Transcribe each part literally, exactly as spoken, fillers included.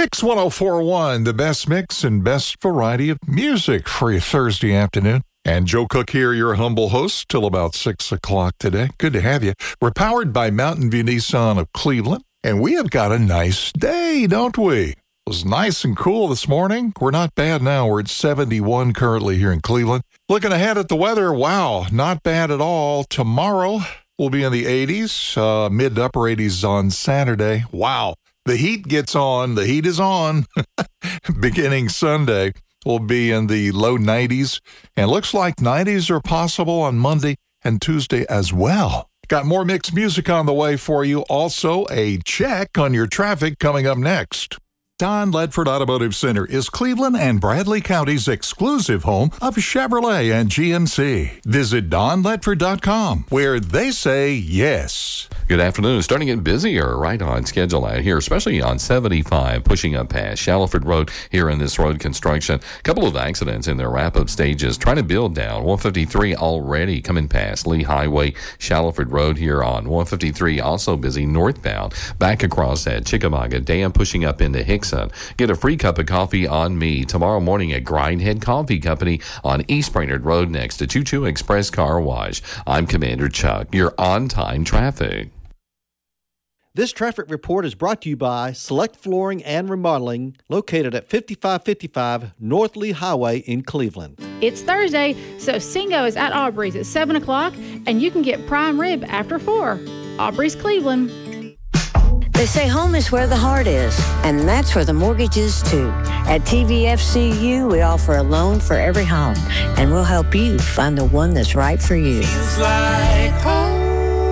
Mix one oh four point one, the best mix and best variety of music for your Thursday afternoon. And Joe Cook here, your humble host, till about six o'clock today. Good to have you. We're powered by Mountain View Nissan of Cleveland, and we have got a nice day, don't we? It was nice and cool this morning. We're not bad now. We're at seventy-one currently here in Cleveland. Looking ahead at the weather, wow, not bad at all. Tomorrow we'll be in the eighties, uh, mid to upper eighties on Saturday. Wow. The heat gets on. The heat is on. Beginning Sunday, we'll be in the low nineties. And looks like nineties are possible on Monday and Tuesday as well. Got more mixed music on the way for you. Also, a check on your traffic coming up next. Don Ledford Automotive Center is Cleveland and Bradley County's exclusive home of Chevrolet and G M C. Visit don ledford dot com, where they say yes. Good afternoon. Starting to get busier right on schedule out here, especially on seventy-five, pushing up past Shallowford Road here in this road construction. A couple of accidents in their wrap-up stages. Trying to build down one fifty-three already coming past Lee Highway, Shallowford Road here on one fifty-three. Also busy northbound. Back across at Chickamauga Dam, pushing up into Hickson. Get a free cup of coffee on me tomorrow morning at Grindhead Coffee Company on East Brainerd Road next to Choo Choo Express Car Wash. I'm Commander Chuck. Your on-time traffic. This traffic report is brought to you by Select Flooring and Remodeling, located at fifty-five fifty-five North Lee Highway in Cleveland. It's Thursday, so Singo is at Aubrey's at seven o'clock, and you can get prime rib after four. Aubrey's Cleveland. They say home is where the heart is, and that's where the mortgage is too. At T V F C U, we offer a loan for every home, and we'll help you find the one that's right for you. Feels like home.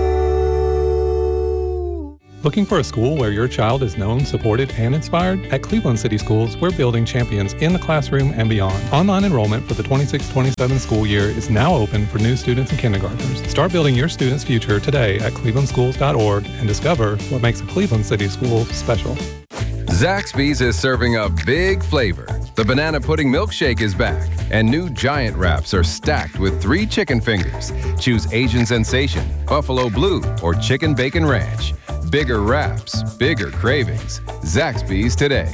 Looking for a school where your child is known, supported, and inspired? At Cleveland City Schools, we're building champions in the classroom and beyond. Online enrollment for the twenty-six twenty-seven school year is now open for new students and kindergartners. Start building your student's future today at cleveland schools dot org and discover what makes a Cleveland City school special. Zaxby's is serving up big flavor. The banana pudding milkshake is back, and new giant wraps are stacked with three chicken fingers. Choose Asian Sensation, Buffalo Blue, or Chicken Bacon Ranch. Bigger wraps, bigger cravings. Zaxby's today.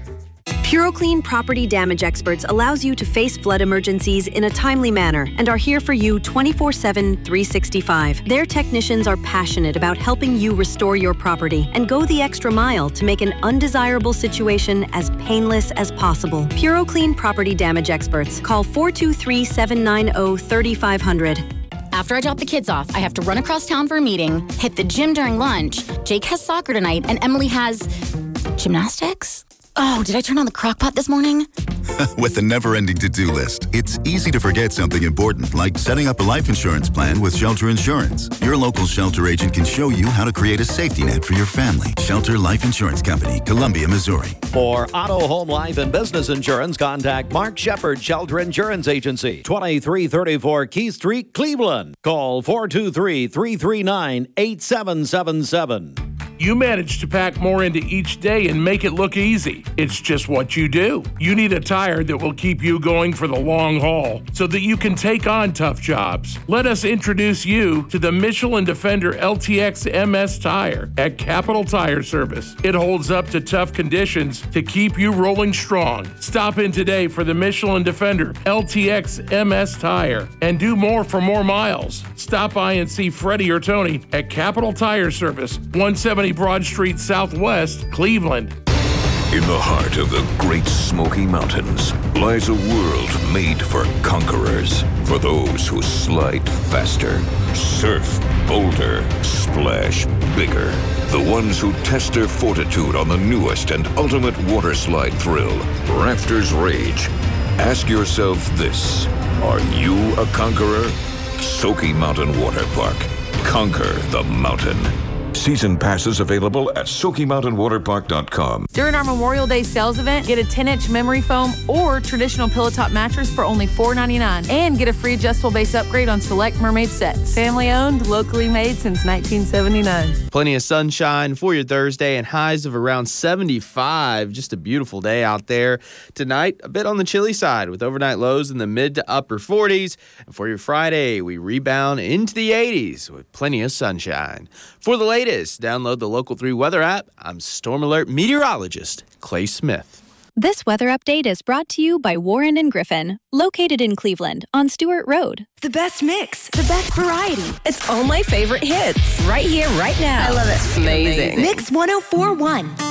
PuroClean Property Damage Experts allows you to face flood emergencies in a timely manner and are here for you twenty-four seven, three sixty-five. Their technicians are passionate about helping you restore your property and go the extra mile to make an undesirable situation as painless as possible. PuroClean Property Damage Experts. Call four two three, seven nine zero, three five zero zero. After I drop the kids off, I have to run across town for a meeting, hit the gym during lunch. Jake has soccer tonight, and Emily has gymnastics? Oh, did I turn on the crock pot this morning? With a never-ending to-do list, it's easy to forget something important, like setting up a life insurance plan with Shelter Insurance. Your local Shelter agent can show you how to create a safety net for your family. Shelter Life Insurance Company, Columbia, Missouri. For auto, home, life, and business insurance, contact Mark Shepard, Shelter Insurance Agency, twenty-three thirty-four Keith Street, Cleveland. Call four two three, three three nine, eight seven seven seven. You manage to pack more into each day and make it look easy. It's just what you do. You need a tire that will keep you going for the long haul so that you can take on tough jobs. Let us introduce you to the Michelin Defender L T X M S tire at Capital Tire Service. It holds up to tough conditions to keep you rolling strong. Stop in today for the Michelin Defender L T X M S tire and do more for more miles. Stop by and see Freddie or Tony at Capital Tire Service, one seventy Broad Street Southwest, Cleveland. In the heart of the Great Smoky Mountains lies a world made for conquerors, for those who slide faster, surf bolder, splash bigger, the ones who test their fortitude on the newest and ultimate water slide thrill, Rafters Rage. Ask yourself this: are you a conqueror? Soaky Mountain Water Park. Conquer the mountain. Season passes available at soaky mountain water park dot com. During our Memorial Day sales event, get a ten-inch memory foam or traditional pillow top mattress for only four ninety-nine, and get a free adjustable base upgrade on select Mermaid sets. Family owned, locally made since nineteen seventy-nine. Plenty of sunshine for your Thursday and highs of around seventy-five. Just a beautiful day out there. Tonight, a bit on the chilly side with overnight lows in the mid to upper forties. And for your Friday, we rebound into the eighties with plenty of sunshine. For the latest latest. Download the Local three Weather app. I'm Storm Alert meteorologist Clay Smith. This weather update is brought to you by Warren and Griffin, located in Cleveland on Stewart Road. The best mix, the best variety. It's all my favorite hits right here, right now. I love it. Amazing. Mix one oh four point one.